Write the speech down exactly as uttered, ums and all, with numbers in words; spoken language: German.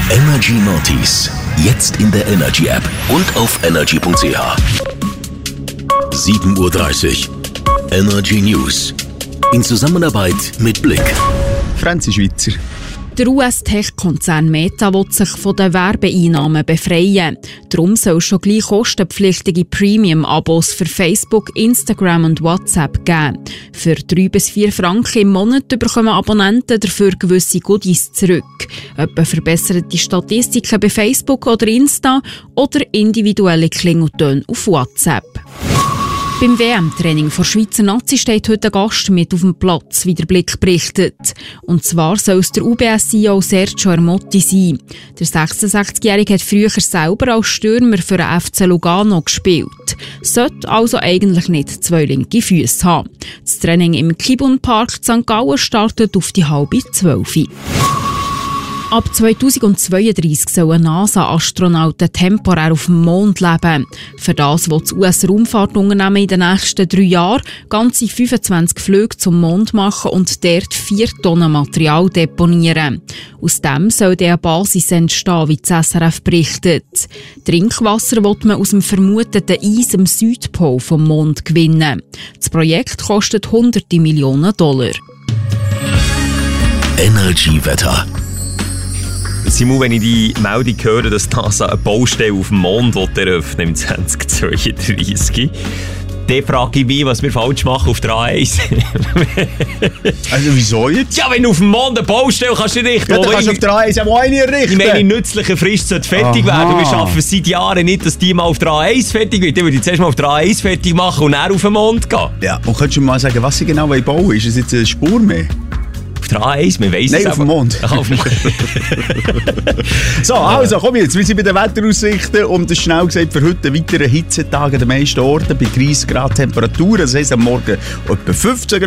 Energy Northeast. Jetzt in der Energy App und auf energy punkt c h. sieben Uhr dreißig. Energy News. In Zusammenarbeit mit Blick. Franzi Schweizer. Der U S-Tech-Konzern Meta will sich von den Werbeeinnahmen befreien. Darum soll es schon gleich kostenpflichtige Premium-Abos für Facebook, Instagram und WhatsApp geben. Für drei bis vier Franken im Monat bekommen Abonnenten dafür gewisse Goodies zurück. Etwa verbesserte Statistiken bei Facebook oder Insta oder individuelle Klingeltöne auf WhatsApp. Beim W M-Training der Schweizer Nazi steht heute ein Gast mit auf dem Platz, wie der Blick berichtet. Und zwar soll es der U B S-C E O Sergio Ermotti sein. Der sechsundsechzigjährige hat früher selber als Stürmer für den F C Lugano gespielt. Sollte also eigentlich nicht zwei linke Füße haben. Das Training im Kibun Park Sankt Gallen startet auf die halbe zwölf. Ab zweitausendzweiunddreissig sollen NASA-Astronauten temporär auf dem Mond leben. Für das will das U S-Raumfahrtunternehmen in den nächsten drei Jahren ganze fünfundzwanzig Flüge zum Mond machen und dort vier Tonnen Material deponieren. Aus dem soll eine Basis entstehen, wie das S R F berichtet. Trinkwasser will man aus dem vermuteten Eis am Südpol vom Mond gewinnen. Das Projekt kostet hunderte Millionen Dollar. Energy-Wetter. Simon, wenn ich die Meldung höre, dass NASA eine Baustelle auf dem Mond eröffnen im zwanzig zweiunddreissig, dann frage ich mich, was wir falsch machen auf der A eins. Also wieso jetzt? Ja, wenn du auf dem Mond eine Baustelle kannst du richten. Ja, dann kannst du auf der A eins auch eine richten. Ich meine, nützliche Frist sollte fertig Aha. werden. Wir schaffen es seit Jahren nicht, dass die mal auf der A eins fertig wird. Dann würde ich zuerst mal auf der A eins fertig machen und dann auf den Mond gehen. Ja, und könntest du mir mal sagen, was sie genau bauen wollen? Ist es jetzt eine Spur mehr? Auf der A eins, man weiss Nein, es auf dem Mond. Ach, auf dem Mond. So, also komm jetzt, wir sind bei den Wetteraussichten und das ist schnell gesagt für heute ein weiterer Hitzetag an den meisten Orten bei dreißig Grad Temperatur. Das heisst am Morgen etwa fünfzehn Grad.